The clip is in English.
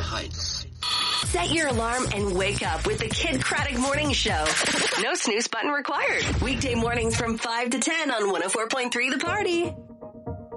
Heights. Set your alarm and wake up with the Kid Craddock Morning Show. No snooze button required. Weekday mornings from 5 to 10 on 104.3 The Party.